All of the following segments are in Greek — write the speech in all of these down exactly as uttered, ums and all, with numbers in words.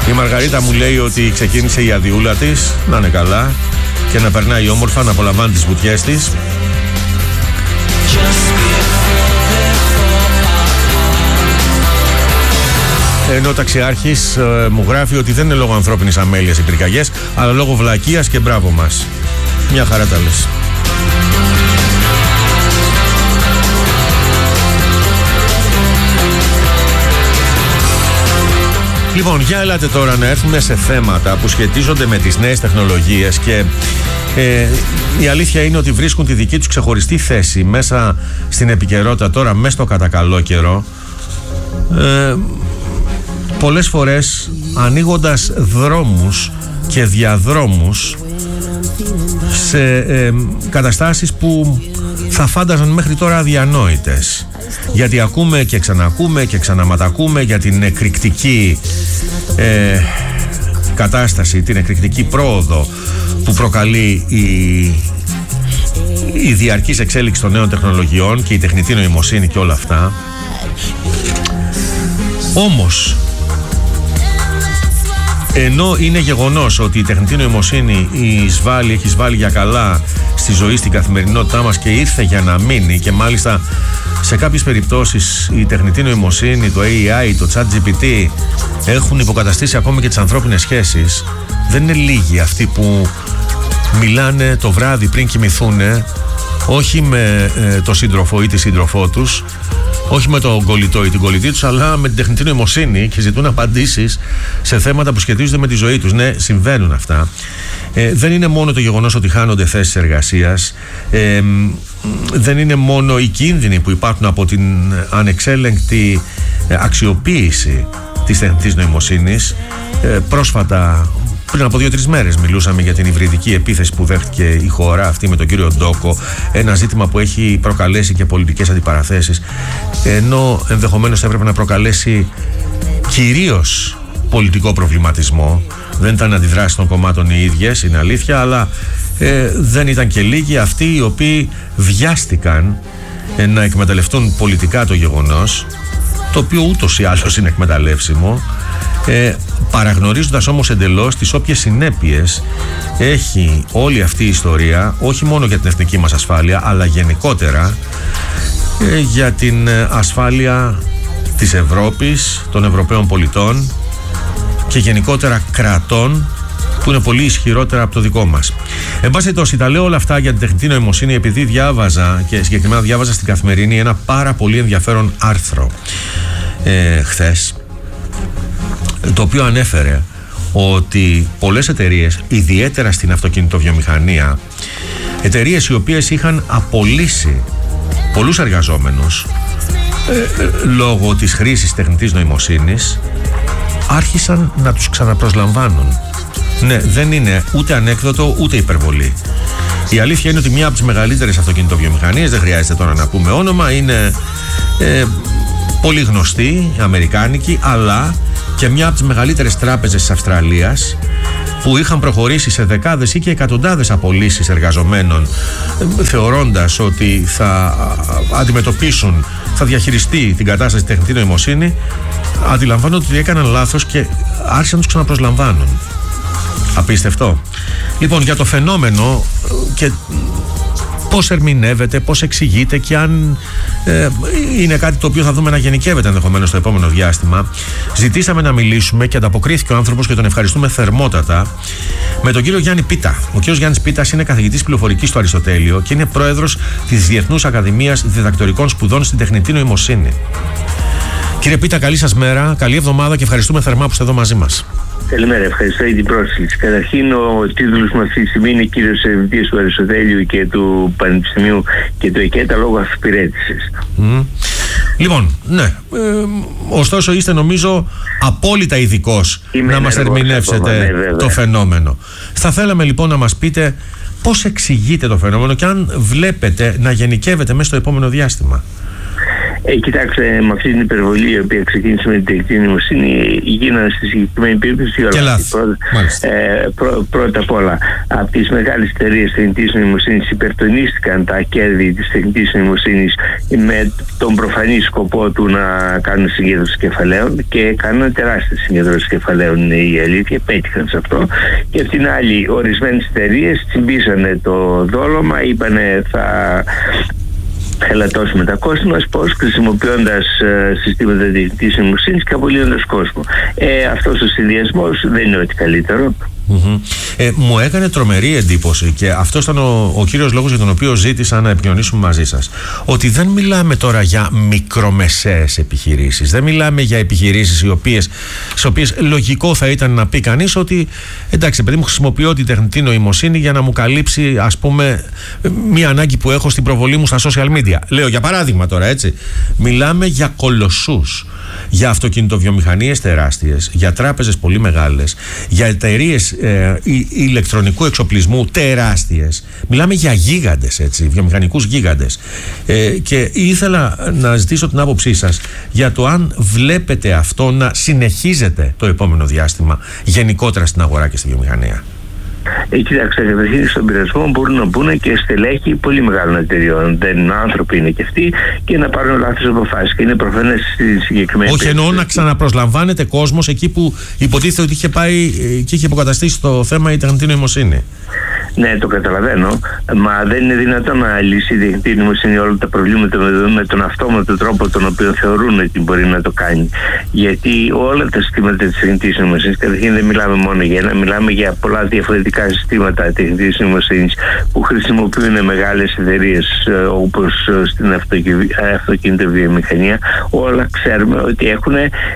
Η Μαργαρίτα μου λέει ότι ξεκίνησε η αδειούλα της, να είναι καλά και να περνάει όμορφα, να απολαμβάνει τις βουτιές της. Ενώ ο ταξιάρχης ε, μου γράφει ότι δεν είναι λόγω ανθρώπινης αμέλειας οι πυρκαγιές, αλλά λόγω βλακείας και μπράβο μας. Μια χαρά τα λες. Λοιπόν, για ελάτε τώρα να έρθουμε σε θέματα που σχετίζονται με τις νέες τεχνολογίες και ε, η αλήθεια είναι ότι βρίσκουν τη δική τους ξεχωριστή θέση μέσα στην επικαιρότητα τώρα, μέσα στο κατακαλό καιρό. Ε, πολλές φορές ανοίγοντας δρόμους και διαδρόμους σε ε, καταστάσεις που θα φάνταζαν μέχρι τώρα αδιανόητες, γιατί ακούμε και ξανακούμε και ξαναματακούμε για την εκρηκτική ε, κατάσταση, την εκρηκτική πρόοδο που προκαλεί η, η διαρκής εξέλιξη των νέων τεχνολογιών και η τεχνητή νοημοσύνη και όλα αυτά. Ενώ είναι γεγονός ότι η τεχνητή νοημοσύνη εισβάλλει, έχει εισβάλλει για καλά στη ζωή, στην καθημερινότητά μας και ήρθε για να μείνει, και μάλιστα σε κάποιες περιπτώσεις η τεχνητή νοημοσύνη, το έι άι, το ChatGPT έχουν υποκαταστήσει ακόμη και τις ανθρώπινες σχέσεις, δεν είναι λίγοι αυτοί που μιλάνε το βράδυ πριν κοιμηθούν, όχι με ε, το σύντροφο ή τη σύντροφό τους, όχι με τον κολλητό ή την κολλητή τους, αλλά με την τεχνητή νοημοσύνη, και ζητούν απαντήσεις σε θέματα που σχετίζονται με τη ζωή τους. Ναι, συμβαίνουν αυτά. Ε, δεν είναι μόνο το γεγονός ότι χάνονται θέσεις εργασίας, ε, δεν είναι μόνο οι κίνδυνοι που υπάρχουν από την ανεξέλεγκτη αξιοποίηση της τεχνητής νοημοσύνης. Ε, πρόσφατα, πριν από δύο-τρεις μέρες, μιλούσαμε για την υβριδική επίθεση που δέχτηκε η χώρα αυτή με τον κύριο Ντόκο. Ένα ζήτημα που έχει προκαλέσει και πολιτικές αντιπαραθέσεις, ενώ ενδεχομένως θα έπρεπε να προκαλέσει κυρίως πολιτικό προβληματισμό. Δεν ήταν αντιδράσεις των κομμάτων οι ίδιες, είναι αλήθεια, αλλά ε, δεν ήταν και λίγοι αυτοί οι οποίοι βιάστηκαν ε, να εκμεταλλευτούν πολιτικά το γεγονός, το οποίο ούτως ή άλλως είναι εκμεταλλεύσιμο, ε, παραγνωρίζοντας όμως εντελώς τις όποιες συνέπειες έχει όλη αυτή η ιστορία, όχι μόνο για την εθνική μας ασφάλεια, αλλά γενικότερα ε, για την ασφάλεια της Ευρώπης, των Ευρωπαίων πολιτών και γενικότερα κρατών που είναι πολύ ισχυρότερα από το δικό μας. Εν πάση περιπτώσει, τα λέω όλα αυτά για την τεχνητή νοημοσύνη επειδή διάβαζα, και συγκεκριμένα διάβαζα στην Καθημερινή, ένα πάρα πολύ ενδιαφέρον άρθρο ε, χθες, το οποίο ανέφερε ότι πολλές εταιρείες, ιδιαίτερα στην αυτοκινητοβιομηχανία, εταιρείες οι οποίες είχαν απολύσει πολλούς εργαζόμενους ε, ε, λόγω της χρήσης τεχνητής νοημοσύνης, άρχισαν να τους ξαναπροσλαμβάνουν. Ναι, δεν είναι ούτε ανέκδοτο ούτε υπερβολή. Η αλήθεια είναι ότι μια από τις μεγαλύτερες αυτοκινητοβιομηχανίες, δεν χρειάζεται τώρα να πούμε όνομα, είναι ε, πολύ γνωστή, αμερικάνικη, αλλά και μια από τις μεγαλύτερες τράπεζες της Αυστραλίας, που είχαν προχωρήσει σε δεκάδες ή και εκατοντάδες απολύσεις εργαζομένων, θεωρώντας ότι θα αντιμετωπίσουν, θα διαχειριστεί την κατάσταση τεχνητή νοημοσύνη, αντιλαμβάνονται ότι έκαναν λάθος και άρχισαν να τους ξαναπροσλαμβάνουν. Απίστευτο. Λοιπόν, για το φαινόμενο και πώς ερμηνεύεται, πώς εξηγείται και αν ε, είναι κάτι το οποίο θα δούμε να γενικεύεται ενδεχομένως στο επόμενο διάστημα, ζητήσαμε να μιλήσουμε και ανταποκρίθηκε ο άνθρωπος και τον ευχαριστούμε θερμότατα, με τον κύριο Γιάννη Πίτα. Ο κύριος Γιάννης Πίτας είναι καθηγητής πληροφορικής στο Αριστοτέλειο και είναι πρόεδρος της Διεθνούς Ακαδημίας Διδακτορικών Σπουδών στην Τεχνητή Νοημοσύνη. Κύριε Πίτα, καλή σας μέρα, καλή εβδομάδα και ευχαριστούμε θερμά που είστε εδώ μαζί μας. Καλημέρα, ευχαριστώ για την πρόσκληση. Καταρχήν, ο τίτλος μου αυτή τη στιγμή είναι κύριος ερευνητής του Αριστοτέλειου και του Πανεπιστημίου και του ΕΚΕΤΑ λόγω αφιπηρέτησης. Mm. Λοιπόν, ναι. Ε, ωστόσο, είστε νομίζω απόλυτα ειδικός να μας ερμηνεύσετε ναι, το φαινόμενο. Θα θέλαμε λοιπόν να μας πείτε πώς εξηγείτε το φαινόμενο και αν βλέπετε να γενικεύεται μέσα στο επόμενο διάστημα. Ε, κοιτάξτε, με αυτή την υπερβολή η οποία ξεκίνησε με την τεχνητή νοημοσύνη, γίνανε στη συγκεκριμένη περίπτωση όλα. Και λάθη. Πρώτα, ε, πρω, πρώτα απ' όλα, από τις μεγάλες εταιρείες τεχνητής νοημοσύνης υπερτονίστηκαν τα κέρδη της τεχνητής νοημοσύνης με τον προφανή σκοπό του να κάνουν συγκέντρωση κεφαλαίων, και κάνουν τεράστιες συγκέντρωση κεφαλαίων, είναι η αλήθεια, πέτυχαν σε αυτό. Και απ' την άλλη, ορισμένες εταιρείες τσιμπήσανε το δόλωμα, είπανε θα ελαττώσουμε τα κόστη μας, πώς χρησιμοποιώντας ε, συστήματα τεχνητής νοημοσύνης και απολύοντας κόσμο. Ε, αυτός ο συνδυασμός δεν είναι ό,τι καλύτερο. Mm-hmm. Ε, μου έκανε τρομερή εντύπωση, και αυτό ήταν ο, ο κύριος λόγος για τον οποίο ζήτησα να επικοινωνήσουμε μαζί σας, ότι δεν μιλάμε τώρα για μικρομεσαίες επιχειρήσεις, δεν μιλάμε για επιχειρήσεις οι οποίες, στις οποίες λογικό θα ήταν να πει κανείς ότι εντάξει παιδί μου, χρησιμοποιώ την τεχνητή νοημοσύνη για να μου καλύψει, ας πούμε, μία ανάγκη που έχω στην προβολή μου στα social media. Λέω για παράδειγμα τώρα, έτσι. Μιλάμε για κολοσσούς, για αυτοκινητοβιομηχανίες τεράστιες, για τράπεζες πολύ μεγάλες, για εταιρείες ε, ηλεκτρονικού εξοπλισμού τεράστιες. Μιλάμε για γίγαντες, έτσι, βιομηχανικούς γίγαντες. Ε, και ήθελα να ζητήσω την άποψή σας για το αν βλέπετε αυτό να συνεχίζεται το επόμενο διάστημα γενικότερα στην αγορά και στη βιομηχανία. Ε, κοιτάξτε, καταρχήν στον πειρασμό μπορούν να μπουν και στελέχοι πολύ μεγάλων εταιριών. Δεν είναι άνθρωποι, είναι και αυτοί, και να πάρουν λάθος αποφάσεις. Και είναι προφανές στη συγκεκριμένη. Όχι, εννοώ να ξαναπροσλαμβάνεται κόσμος εκεί που υποτίθεται ότι είχε πάει και είχε υποκαταστήσει το θέμα η τεχνητή νοημοσύνη. Ναι, το καταλαβαίνω, μα δεν είναι δυνατόν να λύσει η τεχνητή νοημοσύνη όλα τα προβλήματα με τον αυτόματο τρόπο τον οποίο θεωρούν ότι μπορεί να το κάνει. Γιατί όλα τα συστήματα της τεχνητής νοημοσύνης, καταρχήν δεν μιλάμε μόνο για ένα, μιλάμε για πολλά διαφορετικά συστήματα τεχνητής νοημοσύνης που χρησιμοποιούν μεγάλες εταιρείες όπως στην αυτοκινητοβιομηχανία. Όλα ξέρουμε ότι έχουν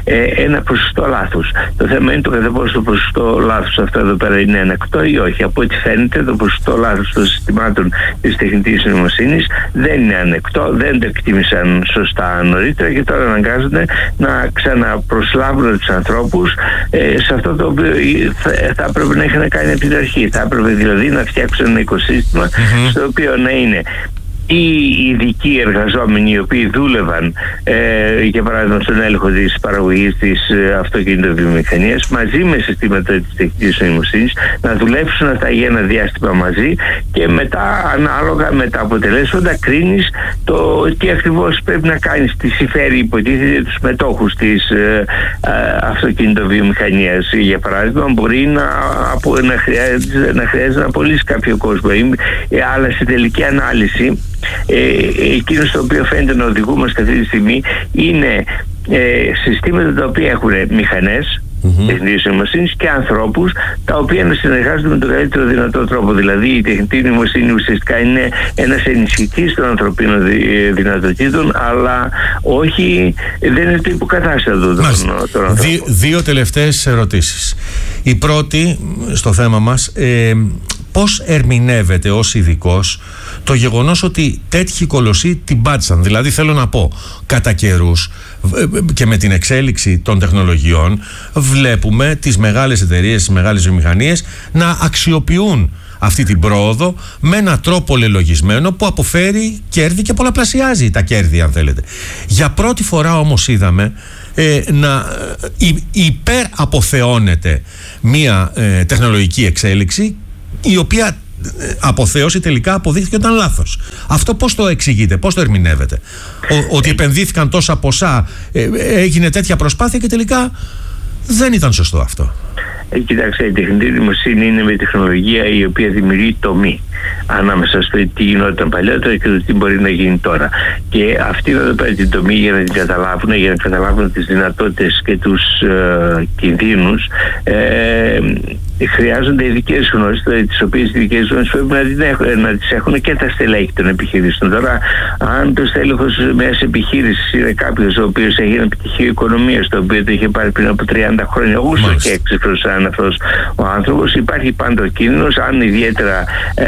ένα ποσοστό λάθους. Το θέμα είναι το κατά πόσο το ποσοστό λάθους αυτό εδώ πέρα είναι ανεκτό ή όχι. Από ό,τι φαίνεται, το ποσοστό λάθος των συστημάτων της τεχνητής νοημοσύνης δεν είναι ανεκτό, δεν το εκτίμησαν σωστά νωρίτερα, και τώρα αναγκάζονται να ξαναπροσλάβουν τους ανθρώπους ε, σε αυτό το οποίο θα, θα έπρεπε να είχαν κάνει από την αρχή. Θα έπρεπε δηλαδή να φτιάξουν ένα οικοσύστημα mm-hmm. στο οποίο να είναι οι ειδικοί εργαζόμενοι οι οποίοι δούλευαν ε, για παράδειγμα στον έλεγχο της παραγωγής της ε, αυτοκινητοβιομηχανίας μαζί με συστήματα της τεχνητής νοημοσύνης, να δουλέψουν αυτά για ένα διάστημα μαζί, και μετά ανάλογα με τα αποτελέσματα κρίνεις το τι ακριβώς πρέπει να κάνεις. Τι συμφέρει υποτίθεται τους μετόχους της ε, ε, αυτοκινητοβιομηχανίας. Για παράδειγμα μπορεί να, απο, να, χρειάζεται, να χρειάζεται να απολύσει κάποιο κόσμο, ε, αλλά σε τελική ανάλυση Ε, εκείνο στο οποίο φαίνεται να οδηγούμαστε αυτή τη στιγμή είναι ε, συστήματα τα οποία έχουν μηχανές mm-hmm. τεχνητής νοημοσύνης και ανθρώπους τα οποία να συνεργάζονται με τον καλύτερο δυνατό τρόπο. Δηλαδή η τεχνητή νοημοσύνη ουσιαστικά είναι ένας ενισχυτής των ανθρωπίνων δυνατοτήτων, αλλά όχι, δεν είναι το υποκατάστατο των, των ανθρώπων. Δύ, δύο τελευταίες ερωτήσεις. Η πρώτη στο θέμα μας, ε, πώς ερμηνεύεται ως ειδικός το γεγονός ότι τέτοιοι κολοσσοί την πάτησαν? Δηλαδή θέλω να πω, κατά καιρούς και με την εξέλιξη των τεχνολογιών βλέπουμε τις μεγάλες εταιρείες, τις μεγάλες βιομηχανίες να αξιοποιούν αυτή την πρόοδο με έναν τρόπο λελογισμένο που αποφέρει κέρδη και πολλαπλασιάζει τα κέρδη, αν θέλετε. Για πρώτη φορά όμως είδαμε ε, να ε, υπεραποθεώνεται μία ε, τεχνολογική εξέλιξη η οποία αποθέωση τελικά αποδείχθηκε ότι ήταν λάθος. Αυτό πώς το εξηγείτε, πώς το ερμηνεύετε? Ο, ότι επενδύθηκαν τόσα ποσά, ε, έγινε τέτοια προσπάθεια και τελικά δεν ήταν σωστό αυτό. Ε, κοιτάξτε, η τεχνητή νοημοσύνη είναι μια τεχνολογία η οποία δημιουργεί τομή ανάμεσα στο τι γινόταν παλιότερα και το τι μπορεί να γίνει τώρα. Και αυτοί εδώ πέρα την τομή, για να την καταλάβουν, για να καταλάβουν τις δυνατότητες και τους ε, κινδύνους, ε, χρειάζονται ειδικές γνώσεις, τις οποίες οι ειδικές γνώσεις πρέπει να, την έχουν, να τις έχουν και τα στελέχη των επιχειρήσεων. Τώρα, αν το στέλεχος μιας επιχείρησης είναι κάποιος ο οποίος έχει ένα πτυχίο οικονομίας, το οποίο το είχε πάρει πριν από τριάντα χρόνια, όσο και έξυπνος σαν αυτός ο άνθρωπος, υπάρχει πάντα ο κίνδυνος, αν ιδιαίτερα ε,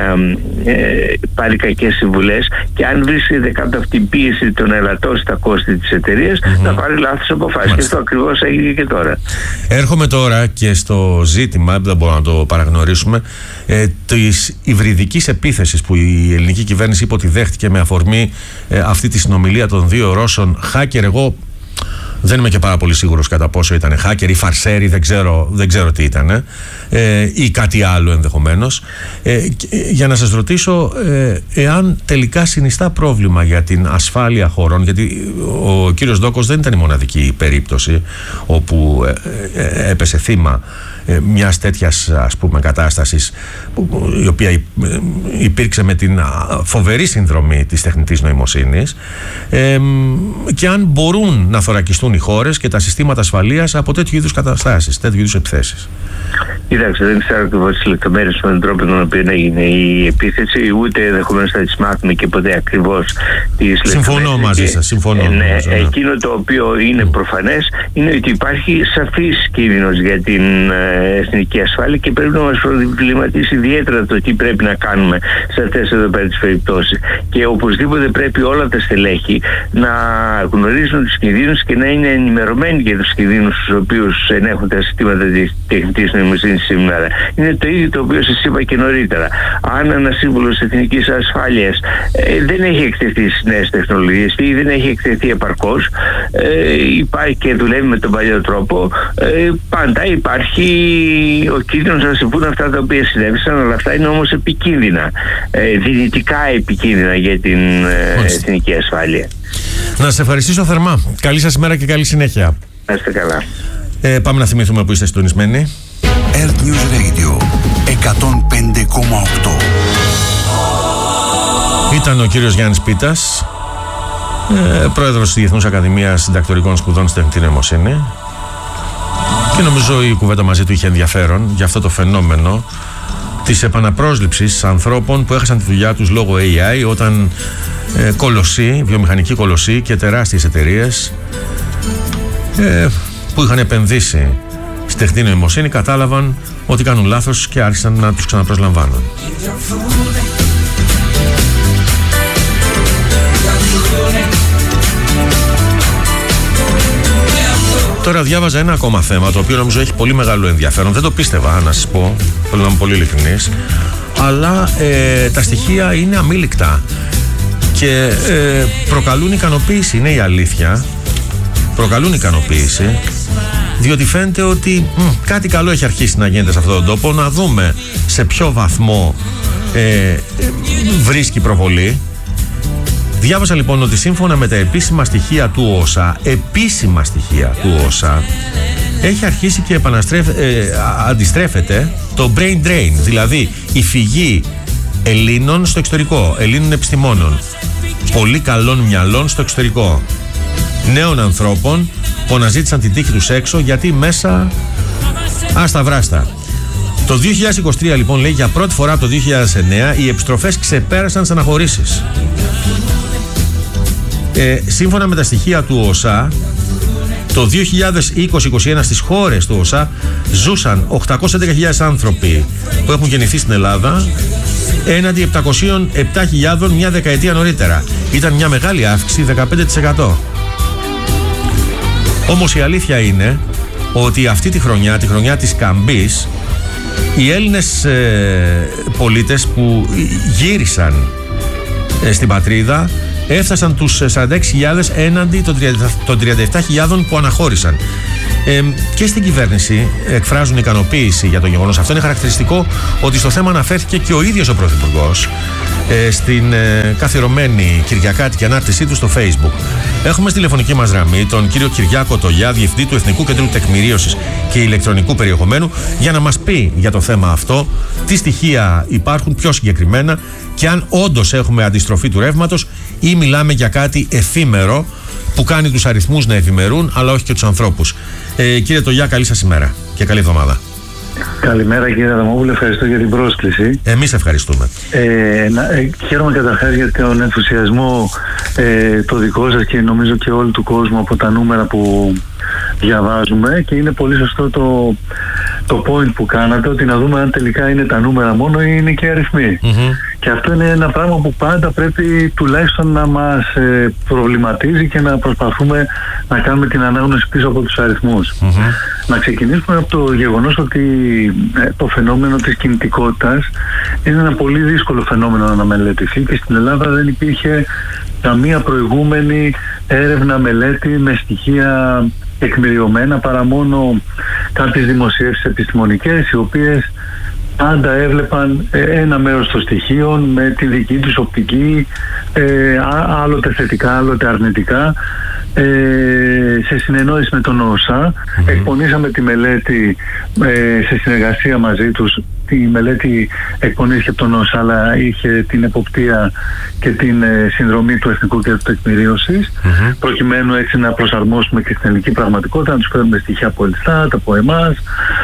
ε, πάρει κακές συμβουλές και αν βρίσκεται κάτω από την πίεση των ελαττώσει στα κόστη της εταιρείας, mm-hmm. να πάρει λάθος αποφάσεις. Και αυτό ακριβώς έγινε και τώρα. Έρχομαι τώρα και στο ζήτημα πρόβλημα, δεν μπορούμε να το παραγνωρίσουμε, ε, της υβριδικής επίθεσης που η ελληνική κυβέρνηση είπε ότι δέχτηκε με αφορμή ε, αυτή τη συνομιλία των δύο Ρώσων hacker. Εγώ δεν είμαι και πάρα πολύ σίγουρος κατά πόσο ήταν hacker ή φαρσέρι, δεν ξέρω, δεν ξέρω τι ήταν, ε, ή κάτι άλλο ενδεχομένως. Ε, για να σας ρωτήσω ε, εάν τελικά συνιστά πρόβλημα για την ασφάλεια χωρών, γιατί ο κύριος Ντόκος δεν ήταν η μοναδική περίπτωση όπου ε, ε, έπεσε θύμα ε, μιας τέτοιας, ας πούμε, κατάστασης, η οποία υπήρξε με την φοβερή συνδρομή της τεχνητής νοημοσύνης, ε, και αν μπορούν να θωρακιστούν οι χώρες και τα συστήματα ασφαλείας από τέτοιου είδους καταστάσεις, τέτοιου είδους επιθέσεις. Κοιτάξτε, δεν ξέρω ακριβώς τις λεπτομέρειες με τον τρόπο τον οποίο έγινε η επίθεση, ούτε ενδεχομένως θα τις μάθουμε και ποτέ ακριβώς τις λεπτομέρειες. Συμφωνώ μαζί σας, συμφωνώ. Ε, ναι, νομίζω, ναι. Εκείνο το οποίο είναι προφανές είναι ότι υπάρχει σαφής κίνδυνος για την ε, εθνική ασφάλεια και πρέπει να μας προβληματίσει ιδιαίτερα το τι πρέπει να κάνουμε σε αυτές εδώ πέρα τις περιπτώσεις. Και οπωσδήποτε πρέπει όλα τα στελέχη να γνωρίζουν τους κινδύνους και να είναι ενημερωμένοι για τους κινδύνους στους οποίους ενέχουν τα συστήματα της τεχνητής νοημοσύνης σήμερα. Είναι το ίδιο το οποίο σας είπα και νωρίτερα. Αν ένας σύμβουλος εθνικής ασφάλειας ε, δεν έχει εκτεθεί στις νέες τεχνολογίες ή δεν έχει εκτεθεί επαρκώς, ε, υπάρχει και δουλεύει με τον παλιό τρόπο, ε, πάντα υπάρχει ο κίνδυνος να συμβούν αυτά τα οποία συνέβησαν, αλλά αυτά είναι όμως επικίνδυνα, ε, δυνητικά επικίνδυνα για την ε, εθνική ασφάλεια. Να σας ευχαριστήσω θερμά. Καλή σας ημέρα και καλή συνέχεια. Να είστε καλά. Ε, πάμε να θυμηθούμε που είστε συντονισμένοι. Earth News Radio εκατόν πέντε κόμμα οκτώ. Ήταν ο κύριος Γιάννης Πίτας, ε, πρόεδρος της Διεθνούς Ακαδημίας Συντακτορικών Σπουδών στην Τεχνητή Νοημοσύνη, και νομίζω η κουβέντα μαζί του είχε ενδιαφέρον για αυτό το φαινόμενο της επαναπρόσληψης ανθρώπων που έχασαν τη δουλειά τους λόγω έι άι, όταν ε, κολοσσοί, βιομηχανικοί κολοσσοί και τεράστιες εταιρείες ε, που είχαν επενδύσει στη τεχνητή νοημοσύνη κατάλαβαν ότι κάνουν λάθος και άρχισαν να τους ξαναπροσλαμβάνουν. Τώρα διάβαζα ένα ακόμα θέμα, το οποίο νομίζω έχει πολύ μεγάλο ενδιαφέρον. Δεν το πίστευα, να σας πω, θέλω να είμαι πολύ ειλικρινής, αλλά ε, τα στοιχεία είναι αμήλικτα και ε, προκαλούν ικανοποίηση, είναι η αλήθεια. Προκαλούν ικανοποίηση, διότι φαίνεται ότι μ, κάτι καλό έχει αρχίσει να γίνεται σε αυτόν τον τόπο. Να δούμε σε ποιο βαθμό ε, ε, βρίσκει προβολή. Διάβασα λοιπόν ότι σύμφωνα με τα επίσημα στοιχεία του ΟΣΑ, επίσημα στοιχεία του ΟΣΑ, έχει αρχίσει και επαναστρέφ, ε, αντιστρέφεται το brain drain, δηλαδή η φυγή Ελλήνων στο εξωτερικό, Ελλήνων επιστημόνων, πολύ καλών μυαλών στο εξωτερικό, νέων ανθρώπων που αναζήτησαν την τύχη τους έξω, γιατί μέσα άστα βράστα. Το δύο χιλιάδες είκοσι τρία λοιπόν, λέει, για πρώτη φορά από το δύο χιλιάδες εννέα οι επιστροφές ξεπέρασαν τις αναχωρήσεις. Ε, σύμφωνα με τα στοιχεία του ΟΣΑ, το δύο χιλιάδες είκοσι είκοσι ένα στις χώρες του ΟΣΑ ζούσαν οκτακόσιες έντεκα χιλιάδες άνθρωποι που έχουν γεννηθεί στην Ελλάδα, έναντι επτακόσιες επτά χιλιάδες μια δεκαετία νωρίτερα. Ήταν μια μεγάλη αύξηση, δεκαπέντε τοις εκατό. Όμως η αλήθεια είναι ότι αυτή τη χρονιά, τη χρονιά της καμπής, οι Έλληνες ε, πολίτες που γύρισαν ε, στην πατρίδα έφτασαν τους σαράντα έξι χιλιάδες έναντι των τριάντα επτά χιλιάδες που αναχώρησαν. Ε, και στην κυβέρνηση εκφράζουν ικανοποίηση για το γεγονός αυτό. Είναι χαρακτηριστικό ότι στο θέμα αναφέρθηκε και ο ίδιος ο Πρωθυπουργός ε, στην ε, καθιερωμένη κυριακάτικη ανάρτησή του στο Facebook. Έχουμε στη τηλεφωνική μας γραμμή τον κύριο Κυριάκο Τογιά, Διευθυντή του Εθνικού Κέντρου Τεκμηρίωσης και Ηλεκτρονικού Περιεχομένου, για να μας πει για το θέμα αυτό, τι στοιχεία υπάρχουν πιο συγκεκριμένα και αν όντως έχουμε αντιστροφή του ρεύματος ή μιλάμε για κάτι εφήμερο που κάνει τους αριθμούς να ευημερούν, αλλά όχι και τους ανθρώπους. Ε, κύριε Τογιά, καλή σας ημέρα και καλή εβδομάδα. Καλημέρα κύριε Αδαμόπουλε, ευχαριστώ για την πρόσκληση. Εμείς ευχαριστούμε. Ε, να, ε, χαίρομαι καταρχάς για τον ενθουσιασμό ε, το δικό σας και νομίζω και όλου του κόσμου από τα νούμερα που διαβάζουμε, και είναι πολύ σωστό το, το point που κάνατε, ότι να δούμε αν τελικά είναι τα νούμερα μόνο ή είναι και αριθμοί. Mm-hmm. Και αυτό είναι ένα πράγμα που πάντα πρέπει τουλάχιστον να μας ε, προβληματίζει και να προσπαθούμε να κάνουμε την ανάγνωση πίσω από τους αριθμούς. Mm-hmm. Να ξεκινήσουμε από το γεγονός ότι ε, το φαινόμενο της κινητικότητας είναι ένα πολύ δύσκολο φαινόμενο να μελετηθεί και στην Ελλάδα δεν υπήρχε καμία προηγούμενη έρευνα, μελέτη με στοιχεία εκμηριωμένα, παρά μόνο κάποιες δημοσιεύσεις επιστημονικές οι οποίες πάντα έβλεπαν ένα μέρος των στοιχείων με τη δική τους οπτική, ε, άλλοτε θετικά, άλλοτε αρνητικά, ε, σε συνεννόηση με τον ΟΣΑ. Mm-hmm. Εκπονήσαμε τη μελέτη ε, σε συνεργασία μαζί τους. Τη μελέτη εκπονήθηκε από τον ΟΣΑ, αλλά είχε την εποπτεία και την ε, συνδρομή του Εθνικού Κέντρου Τεκμηρίωσης, mm-hmm. προκειμένου έτσι να προσαρμόσουμε και στην ελληνική πραγματικότητα, να τους φέρουμε στοιχεία από Ελστάτ, από εμάς.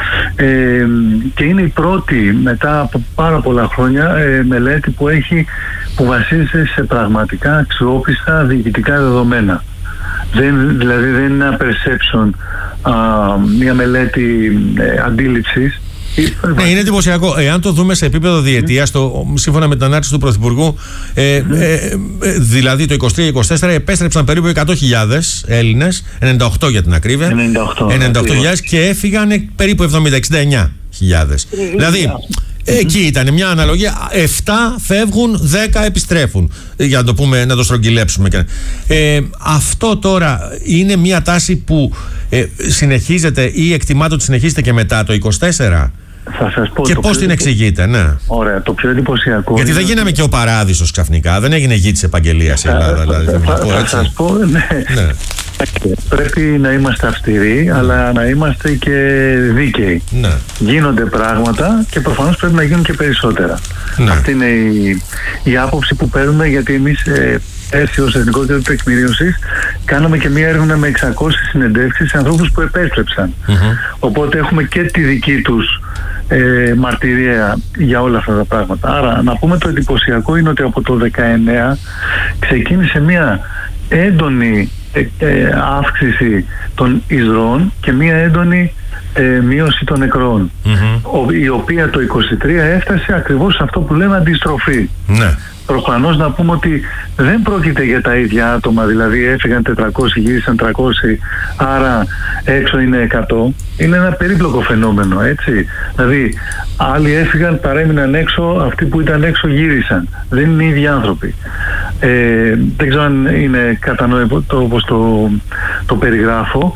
Ε, και είναι η πρώτη μετά από πάρα πολλά χρόνια ε, μελέτη που έχει που βασίζεται σε πραγματικά αξιόπιστα διοικητικά δεδομένα. Δεν, δηλαδή δεν είναι ένα perception, α, μια μελέτη ε, αντίληψης. Ναι, είναι εντυπωσιακό. Εάν το δούμε σε επίπεδο διετίας, το, σύμφωνα με την ανάρτηση του Πρωθυπουργού, ε, ε, ε, δηλαδή το είκοσι τρία είκοσι τέσσερα επέστρεψαν περίπου εκατό χιλιάδες Έλληνες, ενενήντα οκτώ για την ακρίβεια, ενενήντα οκτώ χιλιάδες, και έφυγαν περίπου εβδομήντα εξήντα εννιά χιλιάδες. Δηλαδή, εκεί ήταν μια αναλογία. επτά φεύγουν, δέκα επιστρέφουν. Για να το πούμε, να το στρογγυλέψουμε. Ε, αυτό τώρα είναι μια τάση που ε, συνεχίζεται ή εκτιμάται ότι συνεχίζεται και μετά το είκοσι τέσσερα. Θα σας πω και πώς την εξηγείτε, ναι. Ωραία, το πιο εντυπωσιακό. Γιατί δεν γίναμε και ο παράδεισος ξαφνικά. Δεν έγινε γη της επαγγελίας η Ελλάδα. Δηλαδή, θα, θα, θα σας πω, ναι. ναι. Πρέπει να είμαστε αυστηροί, mm. αλλά να είμαστε και δίκαιοι. Ναι. Γίνονται πράγματα και προφανώς πρέπει να γίνουν και περισσότερα. Ναι. Αυτή είναι η, η άποψη που παίρνουμε, γιατί εμείς ε, πέρσι ως Εθνικό Κέντρο Τεκμηρίωσης κάναμε και μία έρευνα με εξακόσιες συνεντεύξεις σε ανθρώπους που επέστρεψαν. Mm-hmm. Οπότε έχουμε και τη δική τους ε, μαρτυρία για όλα αυτά τα πράγματα. Άρα να πούμε, το εντυπωσιακό είναι ότι από το δεκαεννέα ξεκίνησε μία έντονη ε, ε, αύξηση των εισρώων και μία έντονη ε, μείωση των νεκρών, mm-hmm. η οποία το είκοσι τρία έφτασε ακριβώς σε αυτό που λέμε αντιστροφή. Ναι. Προφανώς να πούμε ότι δεν πρόκειται για τα ίδια άτομα, δηλαδή έφυγαν τετρακόσιοι, γύρισαν τριακόσιοι, άρα έξω είναι εκατό. Είναι ένα περίπλοκο φαινόμενο, έτσι. Δηλαδή άλλοι έφυγαν, παρέμειναν έξω, αυτοί που ήταν έξω γύρισαν. Δεν είναι οι ίδιοι άνθρωποι. Ε, δεν ξέρω αν είναι κατανοητό το, όπως το, το περιγράφω.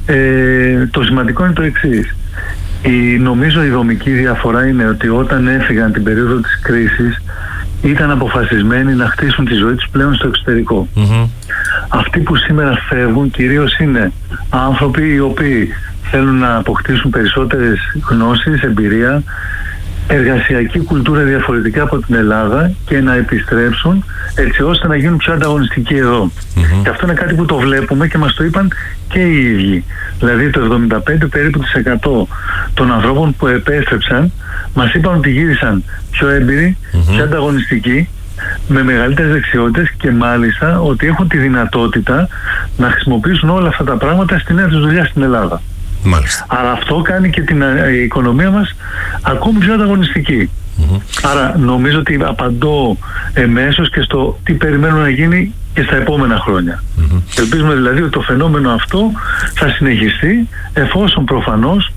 Ε, το σημαντικό είναι το εξής. Η, νομίζω η δομική διαφορά είναι ότι όταν έφυγαν την περίοδο της κρίσης ήταν αποφασισμένοι να χτίσουν τη ζωή τους πλέον στο εξωτερικό. Mm-hmm. Αυτοί που σήμερα φεύγουν κυρίως είναι άνθρωποι οι οποίοι θέλουν να αποκτήσουν περισσότερες γνώσεις, εμπειρία, εργασιακή κουλτούρα διαφορετικά από την Ελλάδα και να επιστρέψουν έτσι ώστε να γίνουν πιο ανταγωνιστικοί εδώ. Mm-hmm. Και αυτό είναι κάτι που το βλέπουμε και μας το είπαν και οι ίδιοι. Δηλαδή το εβδομήντα πέντε περίπου της εκατό των ανθρώπων που επέστρεψαν μας είπαν ότι γύρισαν πιο έμπειροι, mm-hmm. πιο ανταγωνιστικοί, με μεγαλύτερες δεξιότητες και μάλιστα ότι έχουν τη δυνατότητα να χρησιμοποιήσουν όλα αυτά τα πράγματα στη νέα τους δουλειά στην Ελλάδα. Μάλιστα. Άρα αυτό κάνει και την η οικονομία μας ακόμη πιο ανταγωνιστική. Mm-hmm. Άρα νομίζω ότι απαντώ εμέσως και στο τι περιμένω να γίνει και στα επόμενα χρόνια. Mm-hmm. Ελπίζουμε δηλαδή ότι το φαινόμενο αυτό θα συνεχιστεί, εφόσον προφανώς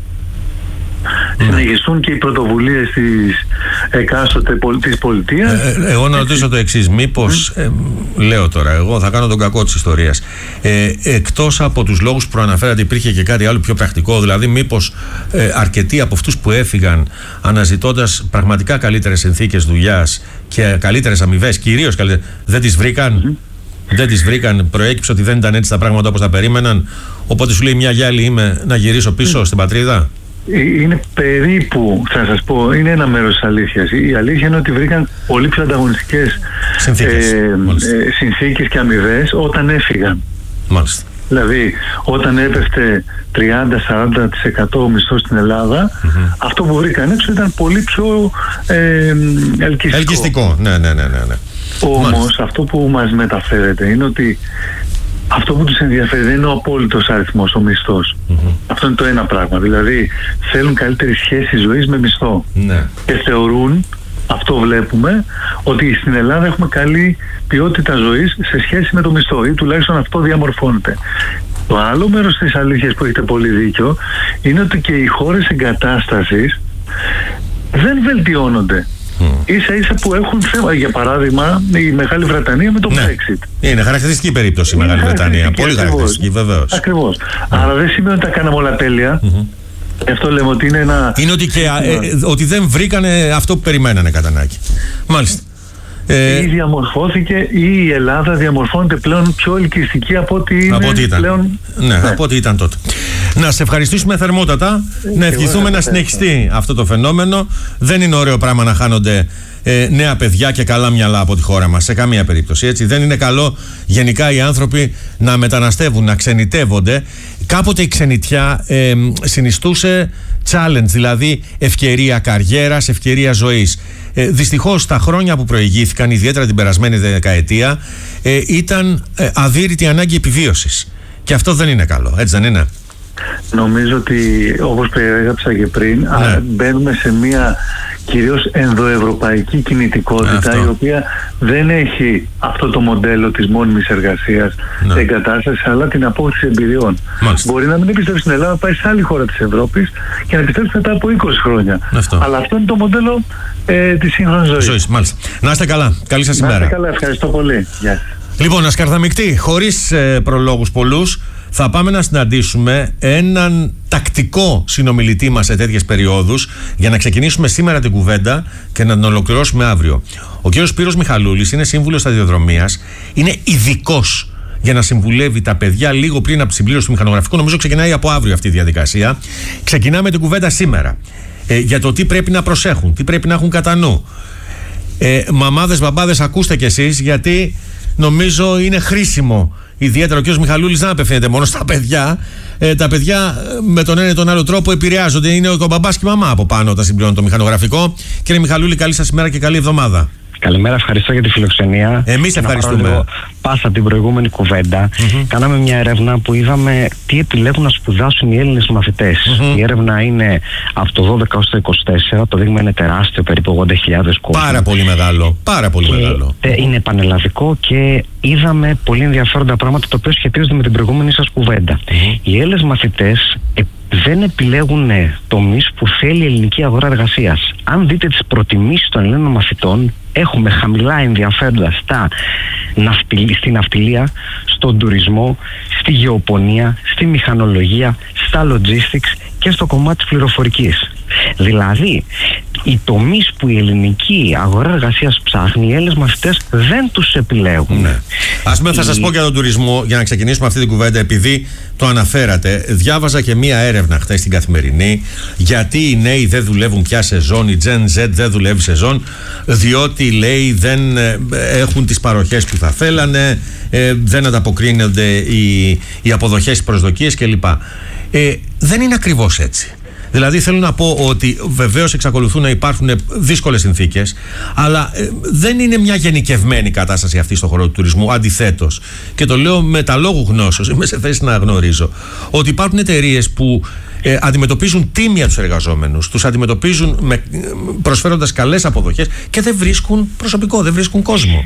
Mm. συνεχιστούν και οι πρωτοβουλίες της εκάστοτε της πολιτείας. Ε, ε, εγώ να ρωτήσω το εξής. Μήπως, mm. ε, λέω τώρα, εγώ θα κάνω τον κακό της ιστορίας. Ε, εκτός από τους λόγους που προαναφέρατε, υπήρχε και κάτι άλλο πιο πρακτικό. Δηλαδή, μήπως ε, αρκετοί από αυτούς που έφυγαν αναζητώντας πραγματικά καλύτερες συνθήκες δουλειάς και καλύτερες αμοιβές, κυρίως καλύτερες, δεν τις βρήκαν. Mm. Δεν τις βρήκαν, προέκυψε ότι δεν ήταν έτσι τα πράγματα όπως τα περίμεναν. Οπότε σου λέει μια γυάλη είμαι να γυρίσω πίσω mm. στην πατρίδα. Είναι περίπου, θα σας πω, είναι ένα μέρος της αλήθειας. Η αλήθεια είναι ότι βρήκαν πολύ πιο ανταγωνιστικές συνθήκες, ε, ε, συνθήκες και αμοιβές όταν έφυγαν. Μάλιστα. Δηλαδή, όταν έπεφτε τριάντα με σαράντα τοις εκατό ο μισθός στην Ελλάδα, mm-hmm. αυτό που βρήκαν έξω ήταν πολύ πιο ε, ελκυστικό. Ελκυστικό, ναι, ναι, ναι, ναι. Όμως, Μάλιστα. αυτό που μας μεταφέρεται είναι ότι αυτό που τους ενδιαφέρει δεν είναι ο απόλυτος αριθμός, ο μισθός. Mm-hmm. Αυτό είναι το ένα πράγμα. Δηλαδή θέλουν καλύτερη σχέση ζωής με μισθό. Ναι. Και θεωρούν, αυτό βλέπουμε, ότι στην Ελλάδα έχουμε καλή ποιότητα ζωής σε σχέση με το μισθό, ή τουλάχιστον αυτό διαμορφώνεται. Το άλλο μέρος της αλήθειας που έχετε πολύ δίκιο είναι ότι και οι χώρες εγκατάστασης δεν βελτιώνονται. Mm. Ίσα ίσα που έχουν θέμα, για παράδειγμα η Μεγάλη Βρετανία με το ναι. Brexit. Είναι χαρακτηριστική περίπτωση η Μεγάλη Βρετανία. Πολύ χαρακτηριστική, βεβαίως. Ακριβώς. Mm. Άρα δεν σημαίνει ότι τα κάναμε όλα τέλεια. Mm-hmm. Αυτό λέμε ότι είναι ένα... Είναι ότι, και, ε, ε, ότι δεν βρήκανε αυτό που περιμένανε κατά ανάγκη. Μάλιστα. Ε, ή διαμορφώθηκε ή η Ελλάδα διαμορφώνεται πλέον πιο ελκυστική από ό,τι είναι από ό,τι ήταν. Πλέον... Ναι, ναι, από ό,τι ήταν τότε. Να σε ευχαριστήσουμε θερμότατα, ε, να ευχηθούμε να συνεχιστεί αυτό το φαινόμενο. Δεν είναι ωραίο πράγμα να χάνονται ε, νέα παιδιά και καλά μυαλά από τη χώρα μας, σε καμία περίπτωση. Έτσι. Δεν είναι καλό γενικά οι άνθρωποι να μεταναστεύουν, να ξενιτεύονται. Κάποτε η ξενιτιά ε, συνιστούσε challenge, δηλαδή ευκαιρία καριέρας, ευκαιρία ζωής. Ε, δυστυχώς τα χρόνια που προηγήθηκαν, ιδιαίτερα την περασμένη δεκαετία, ε, ήταν ε, αδύρυτη ανάγκη επιβίωσης. Και αυτό δεν είναι καλό, έτσι δεν είναι? Νομίζω ότι, όπως περιέγραψα και πριν, ναι. α, μπαίνουμε σε μια κυρίως ενδοευρωπαϊκή κινητικότητα, αυτό. Η οποία δεν έχει αυτό το μοντέλο της μόνιμης εργασίας, ναι. εγκατάστασης, αλλά την απόκτηση εμπειριών. Μάλιστα. Μπορεί να μην επιστρέψει στην Ελλάδα, πάει σε άλλη χώρα της Ευρώπης και να επιστρέψει μετά από είκοσι χρόνια. Αυτό. Αλλά αυτό είναι το μοντέλο ε, της σύγχρονης ζωής. ζωής. Μάλιστα. Να είστε καλά. Καλή σας ημέρα. Να είστε καλά. Ευχαριστώ πολύ. Γεια. Λοιπόν, ασκαρδαμικτή, χωρίς ε, προλόγους πολλούς, θα πάμε να συναντήσουμε έναν τακτικό συνομιλητή μας σε τέτοιες περιόδους για να ξεκινήσουμε σήμερα την κουβέντα και να την ολοκληρώσουμε αύριο. Ο κ. Σπύρος Μιχαλούλης είναι σύμβουλος σταδιοδρομίας, είναι ειδικός για να συμβουλεύει τα παιδιά λίγο πριν από τη συμπλήρωση του μηχανογραφικού. Νομίζω ξεκινάει από αύριο αυτή η διαδικασία. Ξεκινάμε την κουβέντα σήμερα ε, για το τι πρέπει να προσέχουν, τι πρέπει να έχουν κατά νου. Ε, μαμάδες, μπαμπάδες, ακούστε κι εσείς, γιατί νομίζω είναι χρήσιμο. Ιδιαίτερα ο κ. Μιχαλούλης δεν απευθύνεται μόνο στα παιδιά. Ε, τα παιδιά με τον ένα ή τον άλλο τρόπο επηρεάζονται. Είναι ο μπαμπάς και η μαμά από πάνω όταν συμπληρώνουν το μηχανογραφικό. Κύριε Μιχαλούλη, καλή σας ημέρα και καλή εβδομάδα. Καλημέρα, ευχαριστώ για τη φιλοξενία. Εμείς ευχαριστούμε. Πάσα την προηγούμενη κουβέντα. Mm-hmm. Κάναμε μια έρευνα που είδαμε τι επιλέγουν να σπουδάσουν οι Έλληνες μαθητές. Mm-hmm. Η έρευνα είναι από το δώδεκα έως το είκοσι τέσσερα. Το δείγμα είναι τεράστιο, περίπου ογδόντα χιλιάδες κόσμος. Πάρα πολύ μεγάλο. Πάρα πολύ και μεγάλο. Είναι πανελλαδικό και είδαμε πολύ ενδιαφέροντα πράγματα τα οποία σχετίζονται με την προηγούμενη σας κουβέντα. Mm-hmm. Οι Έλληνες μαθητές δεν επιλέγουν τομείς που θέλει η ελληνική αγορά εργασίας. Αν δείτε τις προτιμήσεις των Ελλήνων μαθητών, έχουμε χαμηλά ενδιαφέροντα στα ναυτιλ, στη ναυτιλία, στον τουρισμό, στη γεωπονία, στη μηχανολογία, στα logistics και στο κομμάτι της πληροφορικής. Δηλαδή, οι τομείς που η ελληνική αγορά εργασίας ψάχνει, οι Έλληνες μαθητές δεν τους επιλέγουν. Ναι. Ας πούμε, θα σας πω για τον τουρισμό, για να ξεκινήσουμε αυτή την κουβέντα, επειδή το αναφέρατε. Διάβαζα και μία έρευνα χθες στην Καθημερινή, γιατί οι νέοι δεν δουλεύουν πια σεζόν, η Gen Z δεν δουλεύει σεζόν, διότι, λέει, δεν έχουν τις παροχές που θα θέλανε, δεν ανταποκρίνονται οι, οι αποδοχές, οι προσδοκίες κλπ. Ε, δεν είναι ακριβώς έτσι. Δηλαδή θέλω να πω ότι βεβαίως εξακολουθούν να υπάρχουν δύσκολες συνθήκες, αλλά ε, δεν είναι μια γενικευμένη κατάσταση αυτή στον χώρο του τουρισμού. Αντιθέτως, και το λέω με τα λόγου γνώσεως, είμαι σε θέση να γνωρίζω ότι υπάρχουν εταιρείες που ε, αντιμετωπίζουν τίμια τους εργαζόμενους, τους αντιμετωπίζουν με, προσφέροντας καλές αποδοχές και δεν βρίσκουν προσωπικό, δεν βρίσκουν κόσμο.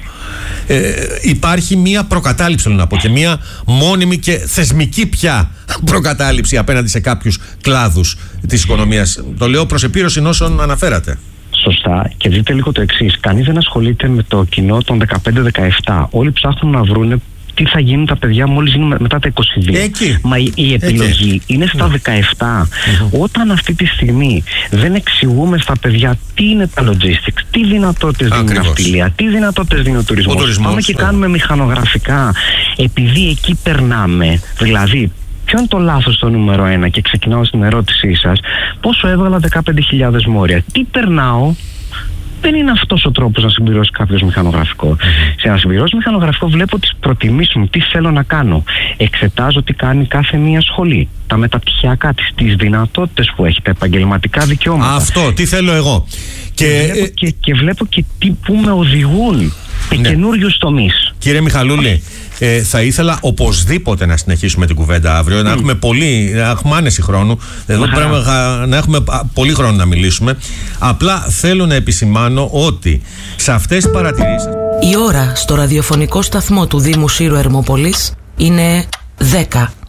Ε, υπάρχει μια προκατάληψη, θέλω να πω, και μια μόνιμη και θεσμική πια προκατάληψη απέναντι σε κάποιους κλάδους της οικονομίας. Το λέω προς επίρρωση όσων αναφέρατε. Σωστά. Και δείτε λίγο το εξής. Κανείς δεν ασχολείται με το κοινό των δεκαπέντε δεκαεπτά. Όλοι ψάχνουν να βρούνε τι θα γίνουν τα παιδιά μόλις γίνουν μετά τα είκοσι δύο. Εκεί. Μα η, η επιλογή Εκεί. είναι στα δεκαεπτά. Mm-hmm. Όταν αυτή τη στιγμή δεν εξηγούμε στα παιδιά τι είναι τα logistics, τι δυνατότητες δίνει η ναυτιλία, τι δυνατότητες δίνει ο τουρισμός. Ο τουρισμός Πάμε και κάνουμε μηχανογραφικά. Επειδή εκεί περνάμε, δηλαδή, ποιο είναι το λάθος στο νούμερο ένα, και ξεκινάω στην ερώτησή σας, πόσο έβγαλα δεκαπέντε χιλιάδες μόρια, τι περνάω. Δεν είναι αυτός ο τρόπος να συμπληρώσει κάποιος μηχανογραφικό. Mm-hmm. Σε να συμπληρώσει μηχανογραφικό βλέπω τις προτιμήσεις μου, τι θέλω να κάνω. Εξετάζω τι κάνει κάθε μία σχολή, τα μεταπτυχιακά της, τις δυνατότητες που έχει, τα επαγγελματικά δικαιώματα. Αυτό, τι θέλω εγώ. Και, και, βλέπω, και, και βλέπω και τι που με οδηγούν σε ναι. καινούριους τομείς. Κύριε Μιχαλούλη, ε, θα ήθελα οπωσδήποτε να συνεχίσουμε την κουβέντα αύριο, mm. να έχουμε πολύ, να έχουμε άνεση χρόνου. Εδώ πρέπει να έχουμε πολύ χρόνο να μιλήσουμε. Απλά θέλω να επισημάνω ότι σε αυτές τις παρατηρήσεις... Η ώρα στο ραδιοφωνικό σταθμό του Δήμου Σύρου Ερμοπολής είναι δέκα.